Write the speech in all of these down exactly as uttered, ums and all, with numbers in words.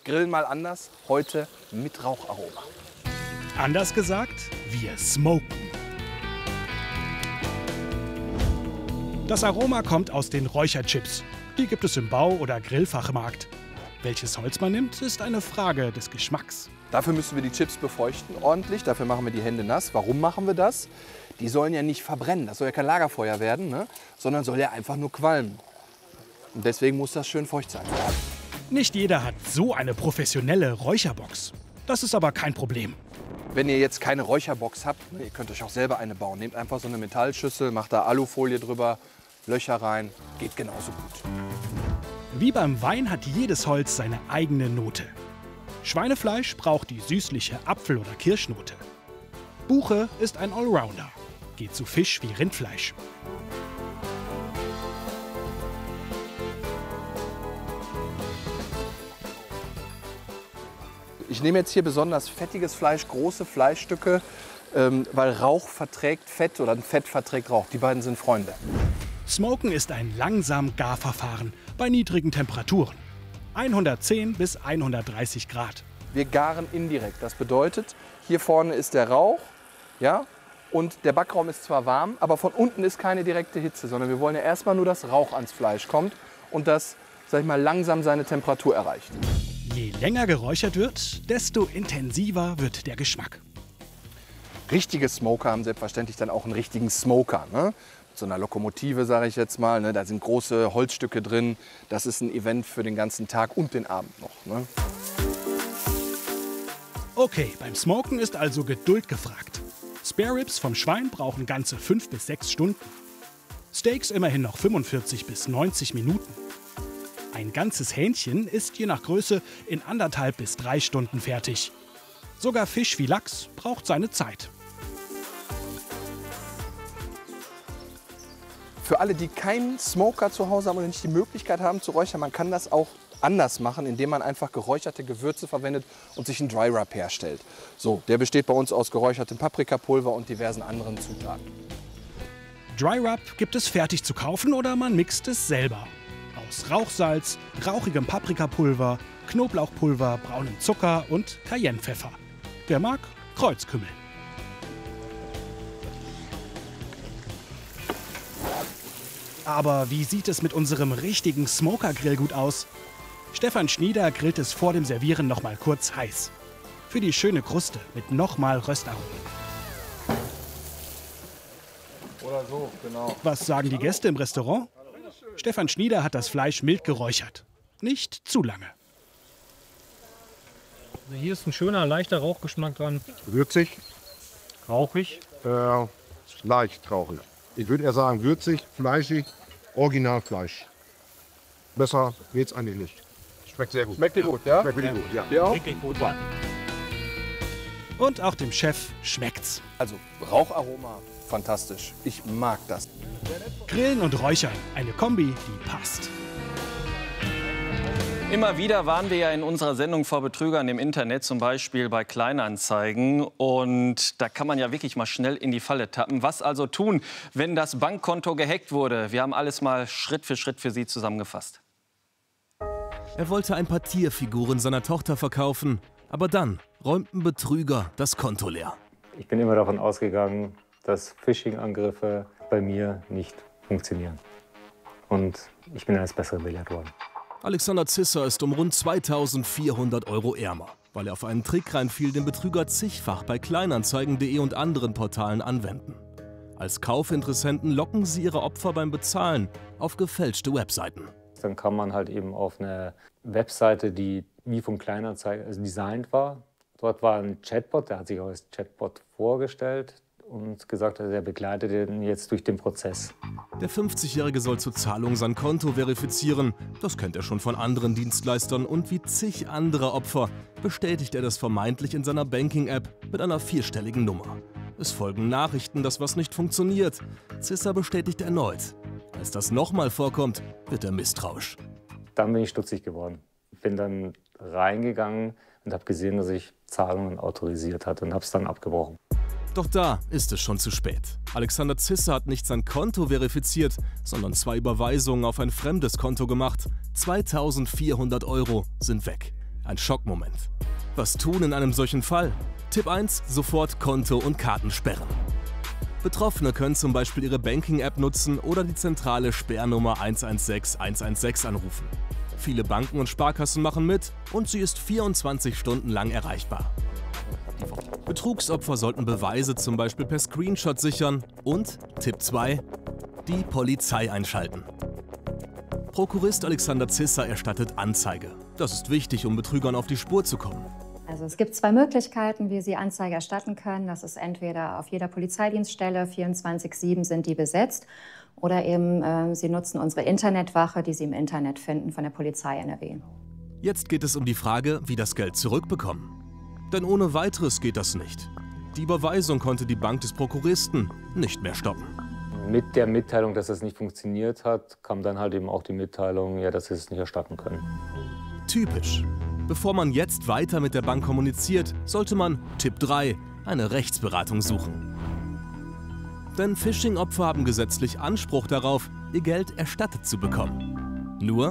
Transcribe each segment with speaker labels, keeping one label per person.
Speaker 1: Grillen mal anders, heute mit Raucharoma.
Speaker 2: Anders gesagt, wir smoken. Das Aroma kommt aus den Räucherchips. Die gibt es im Bau- oder Grillfachmarkt. Welches Holz man nimmt, ist eine Frage des Geschmacks.
Speaker 1: Dafür müssen wir die Chips befeuchten, ordentlich. Dafür machen wir die Hände nass. Warum machen wir das? Die sollen ja nicht verbrennen. Das soll ja kein Lagerfeuer werden, ne? Sondern soll ja einfach nur qualmen. Und deswegen muss das schön feucht sein.
Speaker 2: Nicht jeder hat so eine professionelle Räucherbox. Das ist aber kein Problem.
Speaker 1: Wenn ihr jetzt keine Räucherbox habt, ihr könnt euch auch selber eine bauen. Nehmt einfach so eine Metallschüssel, macht da Alufolie drüber, Löcher rein, geht genauso gut.
Speaker 2: Wie beim Wein hat jedes Holz seine eigene Note. Schweinefleisch braucht die süßliche Apfel- oder Kirschnote. Buche ist ein Allrounder, geht zu Fisch wie Rindfleisch.
Speaker 1: Ich nehme jetzt hier besonders fettiges Fleisch, große Fleischstücke, ähm, weil Rauch verträgt Fett oder Fett verträgt Rauch. Die beiden sind Freunde.
Speaker 2: Smoken ist ein langsam Garverfahren bei niedrigen Temperaturen. hundertzehn bis hundertdreißig Grad.
Speaker 1: Wir garen indirekt. Das bedeutet, hier vorne ist der Rauch, ja, und der Backraum ist zwar warm, aber von unten ist keine direkte Hitze, sondern wir wollen ja erstmal nur, dass Rauch ans Fleisch kommt und das, sag ich mal, langsam seine Temperatur erreicht.
Speaker 2: Je länger geräuchert wird, desto intensiver wird der Geschmack.
Speaker 1: Richtige Smoker haben selbstverständlich dann auch einen richtigen Smoker, ne? Mit so einer Lokomotive, sage ich jetzt mal, ne? Da sind große Holzstücke drin. Das ist ein Event für den ganzen Tag und den Abend noch, ne?
Speaker 2: Okay, beim Smoken ist also Geduld gefragt. Spare Ribs vom Schwein brauchen ganze fünf bis sechs Stunden. Steaks immerhin noch fünfundvierzig bis neunzig Minuten. Ein ganzes Hähnchen ist je nach Größe in anderthalb bis drei Stunden fertig. Sogar Fisch wie Lachs braucht seine Zeit.
Speaker 1: Für alle, die keinen Smoker zu Hause haben oder nicht die Möglichkeit haben zu räuchern, man kann das auch anders machen, indem man einfach geräucherte Gewürze verwendet und sich einen Dry Rub herstellt. So, der besteht bei uns aus geräuchertem Paprikapulver und diversen anderen Zutaten.
Speaker 2: Dry Rub gibt es fertig zu kaufen oder man mixt es selber. Aus Rauchsalz, rauchigem Paprikapulver, Knoblauchpulver, braunem Zucker und Cayennepfeffer. Wer mag, Kreuzkümmel. Aber wie sieht es mit unserem richtigen Smoker-Grillgut aus? Stefan Schnieder grillt es vor dem Servieren noch mal kurz heiß. Für die schöne Kruste mit nochmal Röstaromen.
Speaker 1: Oder so, genau.
Speaker 2: Was sagen die Gäste im Restaurant? Stefan Schnieder hat das Fleisch mild geräuchert. Nicht zu lange.
Speaker 3: Also hier ist ein schöner, leichter Rauchgeschmack dran.
Speaker 4: Würzig,
Speaker 3: Rauchig.
Speaker 4: äh, leicht rauchig. Ich würde eher sagen würzig, fleischig, Originalfleisch. Besser geht's eigentlich nicht. Schmeckt sehr gut.
Speaker 1: Schmeckt dir gut, ja?
Speaker 4: Schmeckt wirklich gut, ja.
Speaker 1: Ja auch?
Speaker 3: Wirklich gut.
Speaker 2: Und auch dem Chef schmeckt's.
Speaker 1: Also Raucharoma, fantastisch. Ich mag das.
Speaker 2: Grillen und Räuchern, eine Kombi, die passt.
Speaker 5: Immer wieder waren wir ja in unserer Sendung vor Betrügern im Internet, zum Beispiel bei Kleinanzeigen. Und da kann man ja wirklich mal schnell in die Falle tappen. Was also tun, wenn das Bankkonto gehackt wurde? Wir haben alles mal Schritt für Schritt für Sie zusammengefasst.
Speaker 6: Er wollte ein paar Tierfiguren seiner Tochter verkaufen. Aber dann räumten Betrüger das Konto leer.
Speaker 7: Ich bin immer davon ausgegangen, dass Phishing-Angriffe bei mir nicht funktionieren. Und ich bin eines Besseren belehrt worden.
Speaker 6: Alexander Zisser ist um rund zweitausendvierhundert Euro ärmer, weil er auf einen Trick reinfiel, den Betrüger zigfach bei Kleinanzeigen punkt de und anderen Portalen anwenden. Als Kaufinteressenten locken sie ihre Opfer beim Bezahlen auf gefälschte Webseiten.
Speaker 7: Dann kam man halt eben auf eine Webseite, die wie von Kleinanzeigen also designt war. Dort war ein Chatbot, der hat sich auch als Chatbot vorgestellt und gesagt, er begleitet ihn jetzt durch den Prozess.
Speaker 6: Der fünfzigjährige soll zur Zahlung sein Konto verifizieren. Das kennt er schon von anderen Dienstleistern und wie zig andere Opfer bestätigt er das vermeintlich in seiner Banking-App mit einer vierstelligen Nummer. Es folgen Nachrichten, dass was nicht funktioniert. Zisser bestätigt erneut. Als das nochmal vorkommt, wird er misstrauisch.
Speaker 7: Dann bin ich stutzig geworden. Ich bin dann reingegangen und habe gesehen, dass ich Zahlungen autorisiert hatte und habe es dann abgebrochen.
Speaker 6: Doch da ist es schon zu spät. Alexander Zisser hat nicht sein Konto verifiziert, sondern zwei Überweisungen auf ein fremdes Konto gemacht. zweitausendvierhundert Euro sind weg. Ein Schockmoment. Was tun in einem solchen Fall? Tipp eins, sofort Konto und Karten sperren. Betroffene können zum Beispiel ihre Banking-App nutzen oder die zentrale Sperrnummer eins eins sechs eins eins sechs anrufen. Viele Banken und Sparkassen machen mit und sie ist vierundzwanzig Stunden lang erreichbar. Betrugsopfer sollten Beweise zum Beispiel per Screenshot sichern und, Tipp zwei, die Polizei einschalten. Prokurist Alexander Zisser erstattet Anzeige. Das ist wichtig, um Betrügern auf die Spur zu kommen.
Speaker 8: Also es gibt zwei Möglichkeiten, wie Sie Anzeige erstatten können. Das ist entweder auf jeder Polizeidienststelle, vierundzwanzig sieben sind die besetzt, oder eben äh, Sie nutzen unsere Internetwache, die Sie im Internet finden von der Polizei N R W.
Speaker 6: Jetzt geht es um die Frage, wie das Geld zurückbekommen. Denn ohne weiteres geht das nicht. Die Überweisung konnte die Bank des Prokuristen nicht mehr stoppen.
Speaker 7: Mit der Mitteilung, dass es nicht funktioniert hat, kam dann halt eben auch die Mitteilung, ja, dass sie es nicht erstatten können.
Speaker 6: Typisch. Bevor man jetzt weiter mit der Bank kommuniziert, sollte man, Tipp drei, eine Rechtsberatung suchen. Denn Phishing-Opfer haben gesetzlich Anspruch darauf, ihr Geld erstattet zu bekommen. Nur?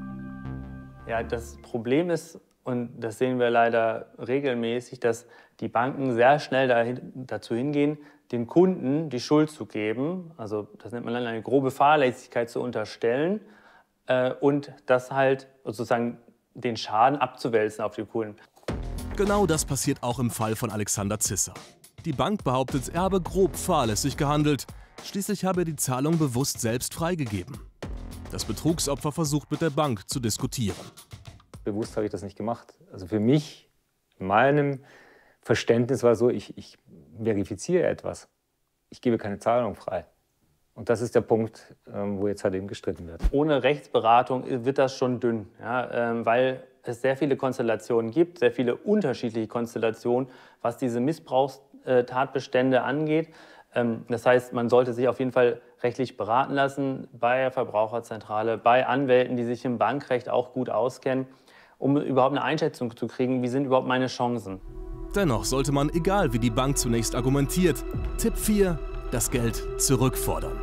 Speaker 9: Ja, das Problem ist, und das sehen wir leider regelmäßig, dass die Banken sehr schnell dahin, dazu hingehen, den Kunden die Schuld zu geben. Also das nennt man dann eine grobe Fahrlässigkeit zu unterstellen äh, und das halt sozusagen den Schaden abzuwälzen auf die Kunden.
Speaker 6: Genau das passiert auch im Fall von Alexander Zisser. Die Bank behauptet, er habe grob fahrlässig gehandelt. Schließlich habe er die Zahlung bewusst selbst freigegeben. Das Betrugsopfer versucht mit der Bank zu diskutieren.
Speaker 7: Bewusst habe ich das nicht gemacht. Also für mich, in meinem Verständnis war so, ich, ich verifiziere etwas. Ich gebe keine Zahlung frei. Und das ist der Punkt, wo jetzt halt eben gestritten wird.
Speaker 9: Ohne Rechtsberatung wird das schon dünn, ja, weil es sehr viele Konstellationen gibt, sehr viele unterschiedliche Konstellationen, was diese Missbrauchstatbestände angeht. Das heißt, man sollte sich auf jeden Fall rechtlich beraten lassen bei der Verbraucherzentrale, bei Anwälten, die sich im Bankrecht auch gut auskennen, um überhaupt eine Einschätzung zu kriegen, wie sind überhaupt meine Chancen.
Speaker 6: Dennoch sollte man, egal wie die Bank zunächst argumentiert, Tipp vier, das Geld zurückfordern.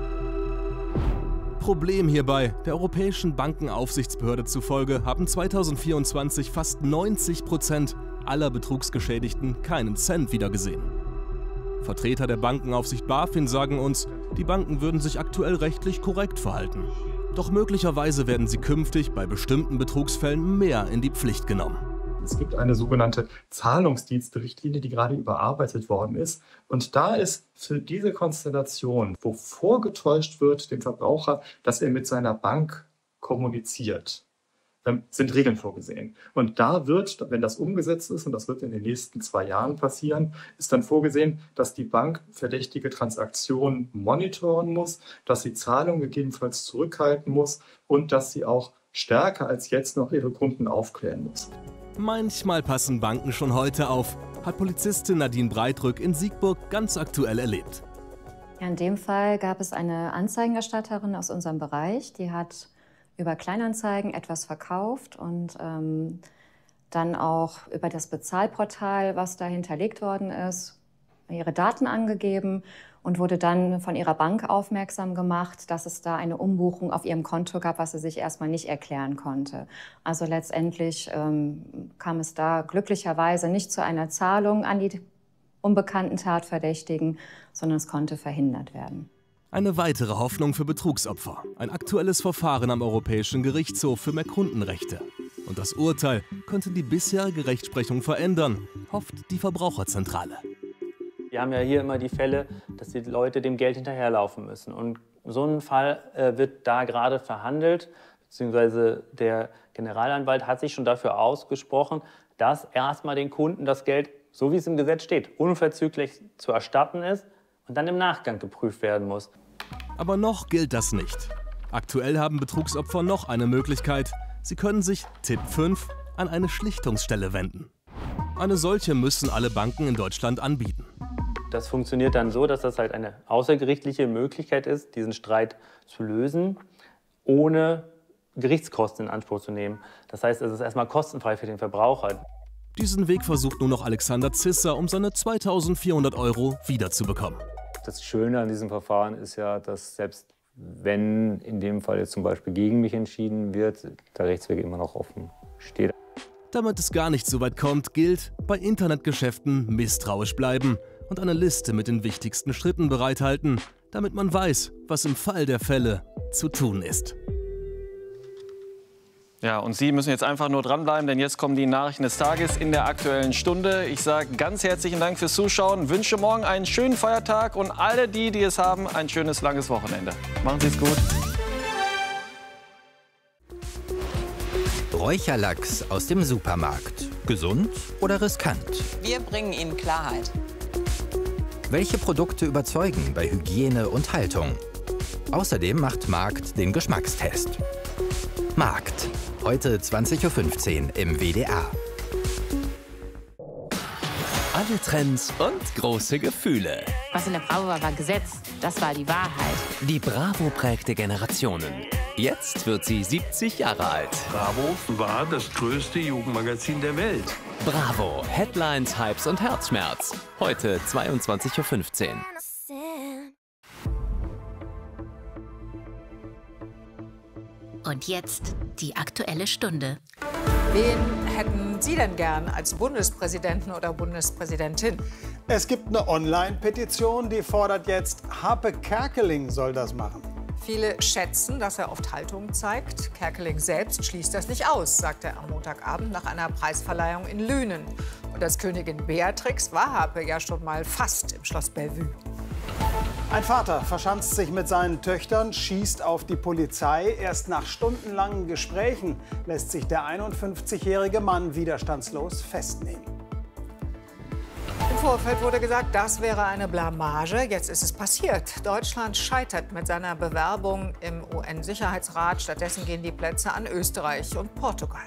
Speaker 6: Problem hierbei, der Europäischen Bankenaufsichtsbehörde zufolge haben zweitausendvierundzwanzig fast neunzig Prozent aller Betrugsgeschädigten keinen Cent wiedergesehen. Vertreter der Bankenaufsicht BaFin sagen uns, die Banken würden sich aktuell rechtlich korrekt verhalten. Doch möglicherweise werden sie künftig bei bestimmten Betrugsfällen mehr in die Pflicht genommen.
Speaker 10: Es gibt eine sogenannte Zahlungsdienste-Richtlinie, die gerade überarbeitet worden ist. Und da ist für diese Konstellation, wo vorgetäuscht wird dem Verbraucher, dass er mit seiner Bank kommuniziert, sind Regeln vorgesehen. Und da wird, wenn das umgesetzt ist, und das wird in den nächsten zwei Jahren passieren, ist dann vorgesehen, dass die Bank verdächtige Transaktionen monitoren muss, dass sie Zahlungen gegebenenfalls zurückhalten muss und dass sie auch stärker als jetzt noch ihre Kunden aufklären muss.
Speaker 6: Manchmal passen Banken schon heute auf, hat Polizistin Nadine Breitrück in Siegburg ganz aktuell erlebt.
Speaker 8: Ja, in dem Fall gab es eine Anzeigenerstatterin aus unserem Bereich, die hat über Kleinanzeigen etwas verkauft und ähm, dann auch über das Bezahlportal, was da hinterlegt worden ist, ihre Daten angegeben und wurde dann von ihrer Bank aufmerksam gemacht, dass es da eine Umbuchung auf ihrem Konto gab, was sie sich erstmal nicht erklären konnte. Also letztendlich ähm, kam es da glücklicherweise nicht zu einer Zahlung an die unbekannten Tatverdächtigen, sondern es konnte verhindert werden.
Speaker 6: Eine weitere Hoffnung für Betrugsopfer. Ein aktuelles Verfahren am Europäischen Gerichtshof für mehr Kundenrechte. Und das Urteil könnte die bisherige Rechtsprechung verändern, hofft die Verbraucherzentrale.
Speaker 9: Wir haben ja hier immer die Fälle, dass die Leute dem Geld hinterherlaufen müssen. Und so ein Fall äh, wird da gerade verhandelt, beziehungsweise der Generalanwalt hat sich schon dafür ausgesprochen, dass erstmal den Kunden das Geld, so wie es im Gesetz steht, unverzüglich zu erstatten ist und dann im Nachgang geprüft werden muss.
Speaker 6: Aber noch gilt das nicht. Aktuell haben Betrugsopfer noch eine Möglichkeit. Sie können sich, Tipp fünf, an eine Schlichtungsstelle wenden. Eine solche müssen alle Banken in Deutschland anbieten.
Speaker 9: Das funktioniert dann so, dass das halt eine außergerichtliche Möglichkeit ist, diesen Streit zu lösen, ohne Gerichtskosten in Anspruch zu nehmen. Das heißt, es ist erstmal kostenfrei für den Verbraucher.
Speaker 6: Diesen Weg versucht nun noch Alexander Zisser, um seine zweitausendvierhundert Euro wiederzubekommen.
Speaker 7: Das Schöne an diesem Verfahren ist ja, dass selbst wenn in dem Fall jetzt zum Beispiel gegen mich entschieden wird, der Rechtsweg immer noch offen steht.
Speaker 6: Damit es gar nicht so weit kommt, gilt, bei Internetgeschäften misstrauisch bleiben und eine Liste mit den wichtigsten Schritten bereithalten, damit man weiß, was im Fall der Fälle zu tun ist.
Speaker 5: Ja, und Sie müssen jetzt einfach nur dranbleiben, denn jetzt kommen die Nachrichten des Tages in der Aktuellen Stunde. Ich sage ganz herzlichen Dank fürs Zuschauen, wünsche morgen einen schönen Feiertag und alle die, die es haben, ein schönes, langes Wochenende. Machen Sie es gut.
Speaker 11: Räucherlachs aus dem Supermarkt. Gesund oder riskant?
Speaker 12: Wir bringen Ihnen Klarheit.
Speaker 11: Welche Produkte überzeugen bei Hygiene und Haltung? Außerdem macht Markt den Geschmackstest. Markt. Heute zwanzig Uhr fünfzehn im W D R.
Speaker 13: Alle Trends und große Gefühle.
Speaker 14: Was in der Bravo war, war Gesetz. Das war die Wahrheit.
Speaker 13: Die Bravo prägte Generationen. Jetzt wird sie siebzig Jahre alt.
Speaker 15: Bravo war das größte Jugendmagazin der Welt.
Speaker 13: Bravo. Headlines, Hypes und Herzschmerz. Heute zweiundzwanzig Uhr fünfzehn.
Speaker 16: Und jetzt die Aktuelle Stunde.
Speaker 17: Wen hätten Sie denn gern als Bundespräsidenten oder Bundespräsidentin?
Speaker 18: Es gibt eine Online-Petition, die fordert jetzt, Harpe Kerkeling soll das machen.
Speaker 17: Viele schätzen, dass er oft Haltung zeigt. Kerkeling selbst schließt das nicht aus, sagte er am Montagabend nach einer Preisverleihung in Lünen. Und als Königin Beatrix war Harpe ja schon mal fast im Schloss Bellevue.
Speaker 18: Ein Vater verschanzt sich mit seinen Töchtern, schießt auf die Polizei. Erst nach stundenlangen Gesprächen lässt sich der einundfünfzigjährige Mann widerstandslos festnehmen.
Speaker 17: Im Vorfeld wurde gesagt, das wäre eine Blamage. Jetzt ist es passiert. Deutschland scheitert mit seiner Bewerbung im U N-Sicherheitsrat. Stattdessen gehen die Plätze an Österreich und Portugal.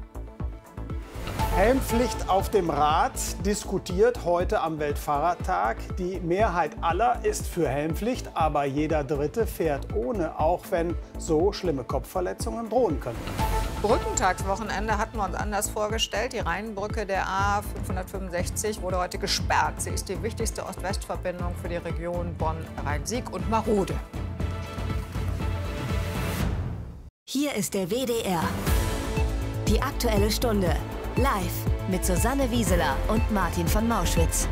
Speaker 18: Helmpflicht auf dem Rad diskutiert heute am Weltfahrradtag. Die Mehrheit aller ist für Helmpflicht, aber jeder Dritte fährt ohne, auch wenn so schlimme Kopfverletzungen drohen können.
Speaker 17: Brückentagswochenende hatten wir uns anders vorgestellt. Die Rheinbrücke der A fünfhundertfünfundsechzig wurde heute gesperrt. Sie ist die wichtigste Ost-West-Verbindung für die Region Bonn-Rhein-Sieg und marode.
Speaker 19: Hier ist der W D R. Die Aktuelle Stunde. Live mit Susanne Wieseler und Martin von Mauschwitz.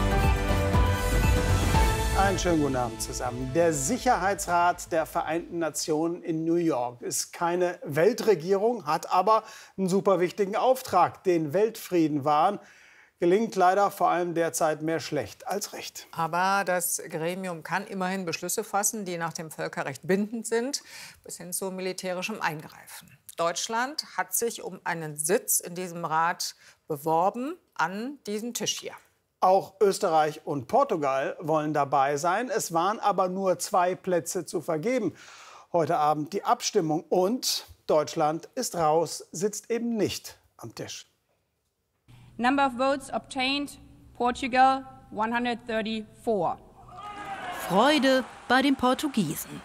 Speaker 18: Einen schönen guten Abend zusammen. Der Sicherheitsrat der Vereinten Nationen in New York ist keine Weltregierung, hat aber einen super wichtigen Auftrag, den Weltfrieden wahren. Gelingt leider vor allem derzeit mehr schlecht als recht.
Speaker 17: Aber das Gremium kann immerhin Beschlüsse fassen, die nach dem Völkerrecht bindend sind, bis hin zu militärischem Eingreifen. Deutschland hat sich um einen Sitz in diesem Rat beworben an diesem Tisch hier.
Speaker 18: Auch Österreich und Portugal wollen dabei sein. Es waren aber nur zwei Plätze zu vergeben. Heute Abend die Abstimmung und Deutschland ist raus, sitzt eben nicht am Tisch.
Speaker 20: Number of votes obtained, Portugal hundertvierunddreißig.
Speaker 16: Freude bei den Portugiesen.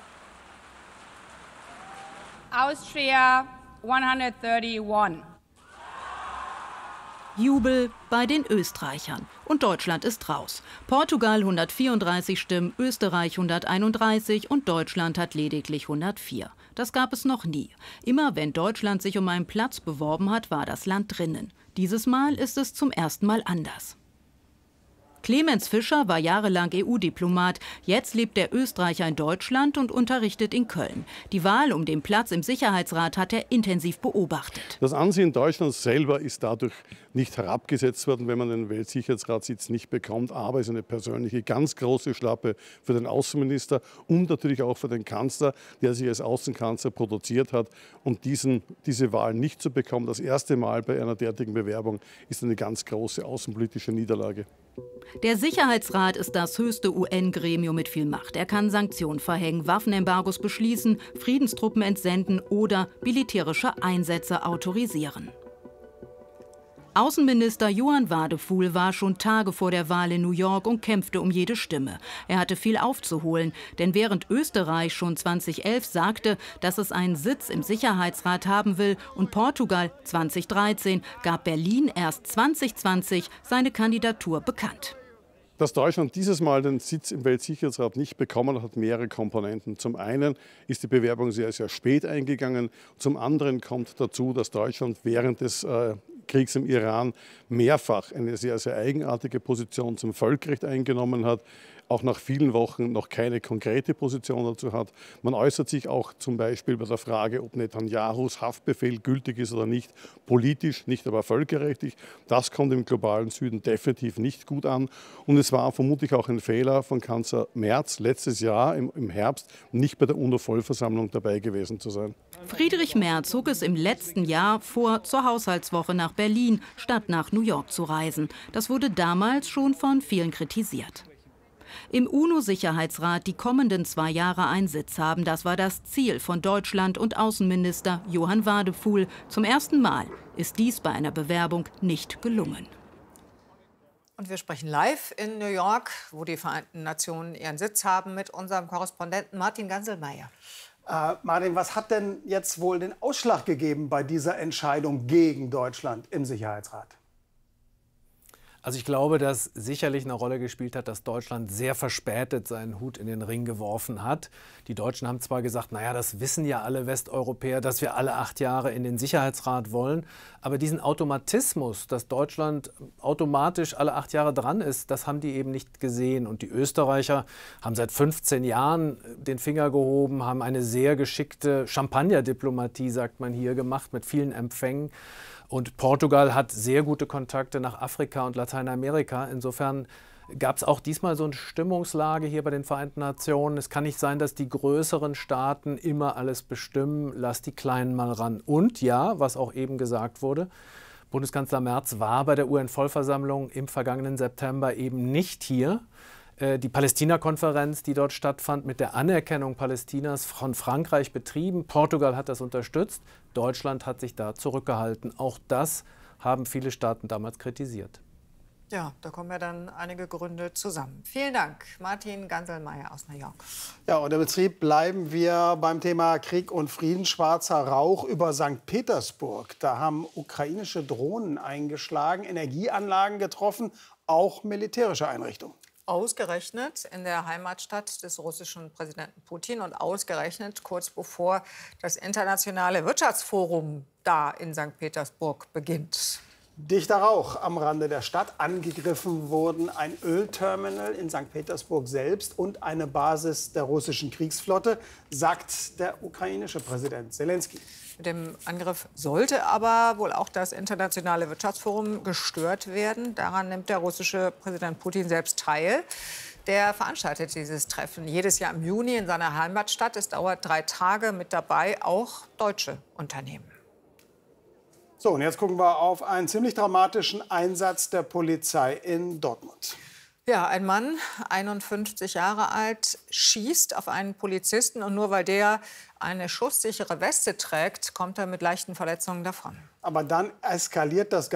Speaker 20: Austria hunderteinunddreißig.
Speaker 16: Jubel bei den Österreichern. Und Deutschland ist raus. Portugal hundertvierunddreißig Stimmen, Österreich hunderteinunddreißig und Deutschland hat lediglich hundertvier. Das gab es noch nie. Immer wenn Deutschland sich um einen Platz beworben hat, war das Land drinnen. Dieses Mal ist es zum ersten Mal anders. Clemens Fischer war jahrelang E U-Diplomat. Jetzt lebt der Österreicher in Deutschland und unterrichtet in Köln. Die Wahl um den Platz im Sicherheitsrat hat er intensiv beobachtet.
Speaker 21: Das Ansehen Deutschlands selber ist dadurch nicht herabgesetzt worden, wenn man den Weltsicherheitsratssitz nicht bekommt. Aber es ist eine persönliche, ganz große Schlappe für den Außenminister und natürlich auch für den Kanzler, der sich als Außenkanzler produziert hat. Und diesen, diese Wahl nicht zu bekommen, das erste Mal bei einer derartigen Bewerbung, ist eine ganz große außenpolitische Niederlage.
Speaker 16: Der Sicherheitsrat ist das höchste U N-Gremium mit viel Macht. Er kann Sanktionen verhängen, Waffenembargos beschließen, Friedenstruppen entsenden oder militärische Einsätze autorisieren. Außenminister Johann Wadefuhl war schon Tage vor der Wahl in New York und kämpfte um jede Stimme. Er hatte viel aufzuholen, denn während Österreich schon zweitausendelf sagte, dass es einen Sitz im Sicherheitsrat haben will und Portugal zweitausenddreizehn, gab Berlin erst zwanzig zwanzig seine Kandidatur bekannt.
Speaker 21: Dass Deutschland dieses Mal den Sitz im Weltsicherheitsrat nicht bekommen hat, hat mehrere Komponenten. Zum einen ist die Bewerbung sehr, sehr spät eingegangen. Zum anderen kommt dazu, dass Deutschland während des äh, Kriegs im Iran mehrfach eine sehr, sehr eigenartige Position zum Völkerrecht eingenommen hat, auch nach vielen Wochen noch keine konkrete Position dazu hat. Man äußert sich auch zum Beispiel bei der Frage, ob Netanyahus Haftbefehl gültig ist oder nicht, politisch, nicht aber völkerrechtlich. Das kommt im globalen Süden definitiv nicht gut an. Und es war vermutlich auch ein Fehler von Kanzler Merz, letztes Jahr im, im Herbst nicht bei der UNO-Vollversammlung dabei gewesen zu sein.
Speaker 16: Friedrich Merz zog es im letzten Jahr vor, zur Haushaltswoche nach Berlin statt nach New York zu reisen. Das wurde damals schon von vielen kritisiert. Im UNO-Sicherheitsrat die kommenden zwei Jahre einen Sitz haben, das war das Ziel von Deutschland und Außenminister Johann Wadephul. Zum ersten Mal ist dies bei einer Bewerbung nicht gelungen.
Speaker 17: Und wir sprechen live in New York, wo die Vereinten Nationen ihren Sitz haben, mit unserem Korrespondenten Martin Ganselmeier.
Speaker 18: Äh, Martin, was hat denn jetzt wohl den Ausschlag gegeben bei dieser Entscheidung gegen Deutschland im Sicherheitsrat?
Speaker 4: Also ich glaube, dass sicherlich eine Rolle gespielt hat, dass Deutschland sehr verspätet seinen Hut in den Ring geworfen hat. Die Deutschen haben zwar gesagt, naja, das wissen ja alle Westeuropäer, dass wir alle acht Jahre in den Sicherheitsrat wollen. Aber diesen Automatismus, dass Deutschland automatisch alle acht Jahre dran ist, das haben die eben nicht gesehen. Und die Österreicher haben seit fünfzehn Jahren den Finger gehoben, haben eine sehr geschickte Champagnerdiplomatie, sagt man hier, gemacht mit vielen Empfängen. Und Portugal hat sehr gute Kontakte nach Afrika und Lateinamerika. Insofern gab es auch diesmal so eine Stimmungslage hier bei den Vereinten Nationen. Es kann nicht sein, dass die größeren Staaten immer alles bestimmen. Lass die Kleinen mal ran. Und ja, was auch eben gesagt wurde, Bundeskanzler Merz war bei der U N-Vollversammlung im vergangenen September eben nicht hier. Die Palästina-Konferenz, die dort stattfand, mit der Anerkennung Palästinas von Frankreich betrieben. Portugal hat das unterstützt. Deutschland hat sich da zurückgehalten. Auch das haben viele Staaten damals kritisiert.
Speaker 17: Ja, da kommen ja dann einige Gründe zusammen. Vielen Dank, Martin Ganselmeier aus New York.
Speaker 18: Ja, und im Betrieb bleiben wir beim Thema Krieg und Frieden. Schwarzer Rauch über Sankt Petersburg. Da haben ukrainische Drohnen eingeschlagen, Energieanlagen getroffen, auch militärische Einrichtungen.
Speaker 17: Ausgerechnet in der Heimatstadt des russischen Präsidenten Putin und ausgerechnet kurz bevor das internationale Wirtschaftsforum da in Sankt Petersburg beginnt.
Speaker 18: Dichter Rauch am Rande der Stadt. Angegriffen wurden ein Ölterminal in Sankt Petersburg selbst und eine Basis der russischen Kriegsflotte, sagt der ukrainische Präsident Selenskyj.
Speaker 17: Mit dem Angriff sollte aber wohl auch das internationale Wirtschaftsforum gestört werden. Daran nimmt der russische Präsident Putin selbst teil. Der veranstaltet dieses Treffen jedes Jahr im Juni in seiner Heimatstadt. Es dauert drei Tage, mit dabei auch deutsche Unternehmen.
Speaker 18: So, und jetzt gucken wir auf einen ziemlich dramatischen Einsatz der Polizei in Dortmund.
Speaker 17: Ja, ein Mann, einundfünfzig Jahre alt, schießt auf einen Polizisten. Und nur weil der eine schusssichere Weste trägt, kommt er mit leichten Verletzungen davon.
Speaker 18: Aber dann eskaliert das Ganze.